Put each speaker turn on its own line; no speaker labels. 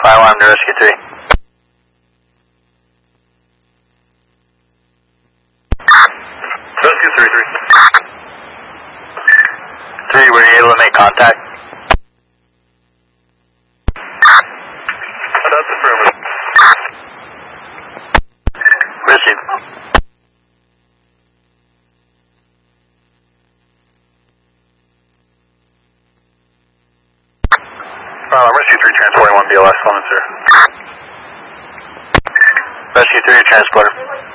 Fire alarm to Rescue 3.
Rescue 3.
3, were you able to make contact?
That's affirmative.
Received.
Rescue 3 transporting 1 BLS, on it, sir.
Rescue 3 transporter.